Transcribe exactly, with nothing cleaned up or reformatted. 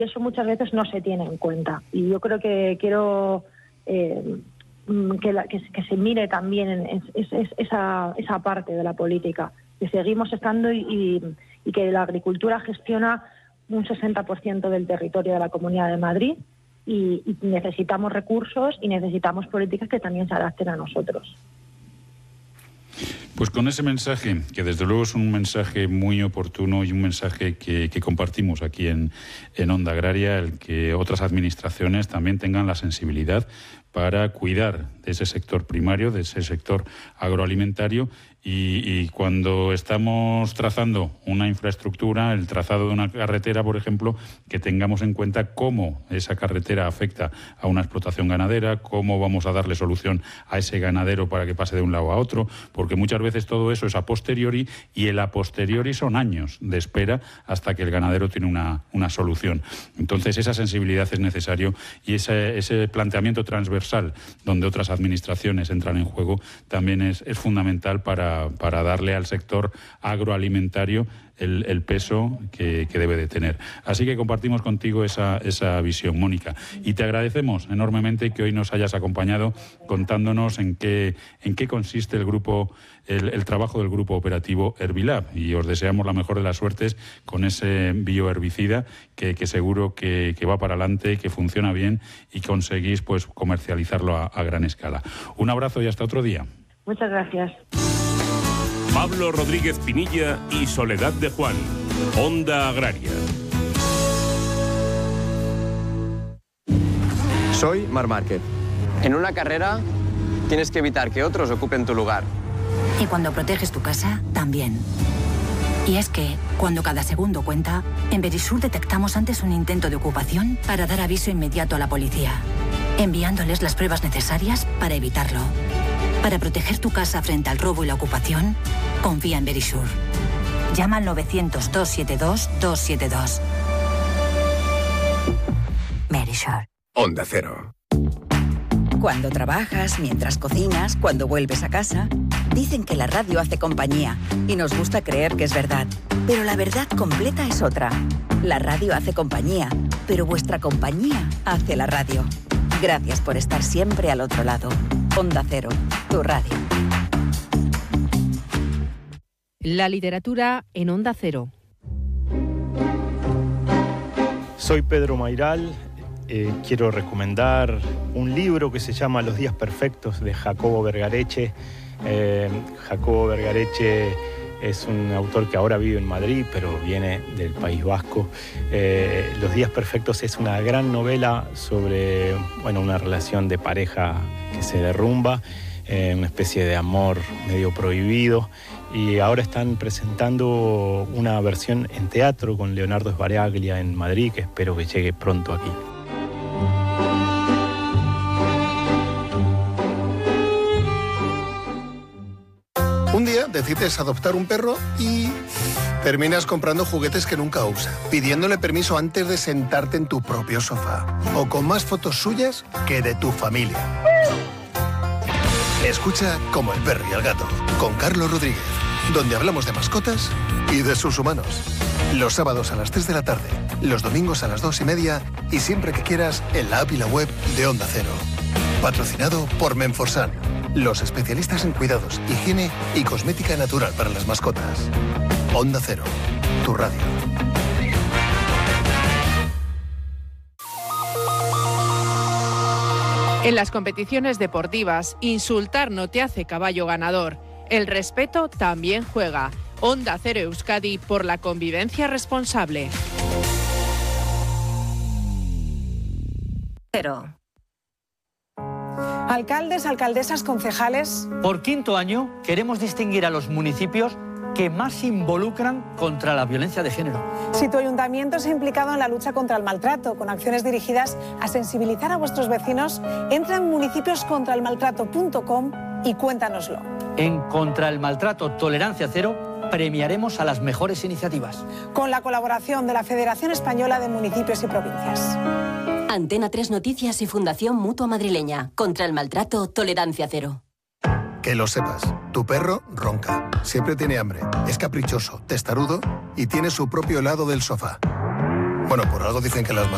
Eso muchas veces no se tiene en cuenta. Y yo creo que quiero eh, que, la, que, que se mire también en, en, en, en esa, esa parte de la política, que seguimos estando y, y, y que la agricultura gestiona un sesenta por ciento del territorio de la Comunidad de Madrid y, y necesitamos recursos y necesitamos políticas que también se adapten a nosotros. Pues con ese mensaje, que desde luego es un mensaje muy oportuno y un mensaje que, que compartimos aquí en, en Onda Agraria, el que otras administraciones también tengan la sensibilidad para cuidar de ese sector primario, de ese sector agroalimentario, y, y cuando estamos trazando una infraestructura, el trazado de una carretera, por ejemplo, que tengamos en cuenta cómo esa carretera afecta a una explotación ganadera, cómo vamos a darle solución a ese ganadero para que pase de un lado a otro, porque muchas veces todo eso es a posteriori, y el a posteriori son años de espera hasta que el ganadero tiene una, una solución. Entonces esa sensibilidad es necesario, y ese, ese planteamiento transversal donde otras administraciones entran en juego también es, es fundamental para para darle al sector agroalimentario el, el peso que, que debe de tener. Así que compartimos contigo esa, esa visión, Mónica, y te agradecemos enormemente que hoy nos hayas acompañado contándonos en qué, en qué consiste el grupo, el, el trabajo del grupo operativo Herbilab, y os deseamos la mejor de las suertes con ese bioherbicida que, que seguro que, que va para adelante, que funciona bien y conseguís pues comercializarlo a, a gran escala. Un abrazo y hasta otro día. Muchas gracias. Pablo Rodríguez Pinilla y Soledad de Juan, Onda Agraria. Soy Marc Márquez. En una carrera tienes que evitar que otros ocupen tu lugar. Y cuando proteges tu casa, también. Y es que, cuando cada segundo cuenta, en Verisur detectamos antes un intento de ocupación para dar aviso inmediato a la policía, enviándoles las pruebas necesarias para evitarlo. Para proteger tu casa frente al robo y la ocupación, confía en Verisur. Llama al novecientos, doscientos setenta y dos, doscientos setenta y dos. Verisur. Onda Cero. Cuando trabajas, mientras cocinas, cuando vuelves a casa, dicen que la radio hace compañía y nos gusta creer que es verdad. Pero la verdad completa es otra. La radio hace compañía, pero vuestra compañía hace la radio. Gracias por estar siempre al otro lado. Onda Cero, tu radio. La literatura en Onda Cero. Soy Pedro Mairal. Eh, quiero recomendar un libro que se llama Los días perfectos, de Jacobo Vergareche. Eh, Jacobo Vergareche es un autor que ahora vive en Madrid, pero viene del País Vasco. Eh, Los días perfectos es una gran novela sobre, bueno, una relación de pareja que se derrumba, eh, una especie de amor medio prohibido. Y ahora están presentando una versión en teatro con Leonardo Sbaraglia en Madrid, que espero que llegue pronto aquí. Un día decides adoptar un perro y terminas comprando juguetes que nunca usa, pidiéndole permiso antes de sentarte en tu propio sofá, o con más fotos suyas que de tu familia. Escucha Como el perro y el gato, con Carlos Rodríguez, donde hablamos de mascotas y de sus humanos. Los sábados a las tres de la tarde, los domingos a las dos y media y siempre que quieras en la app y la web de Onda Cero. Patrocinado por Menforsan, los especialistas en cuidados, higiene y cosmética natural para las mascotas. Onda Cero, tu radio. En las competiciones deportivas, insultar no te hace caballo ganador. El respeto también juega. Onda Cero Euskadi, por la convivencia responsable. Cero. Alcaldes, alcaldesas, concejales. Por quinto año queremos distinguir a los municipios que más se involucran contra la violencia de género. Si tu ayuntamiento se ha implicado en la lucha contra el maltrato, con acciones dirigidas a sensibilizar a vuestros vecinos, entra en municipios contra el maltrato punto com y cuéntanoslo. En Contra el Maltrato Tolerancia Cero premiaremos a las mejores iniciativas. Con la colaboración de la Federación Española de Municipios y Provincias. Antena tres Noticias y Fundación Mutua Madrileña. Contra el Maltrato Tolerancia Cero. Que lo sepas, tu perro ronca, siempre tiene hambre, es caprichoso, testarudo y tiene su propio lado del sofá. Bueno, por algo dicen que las mascotas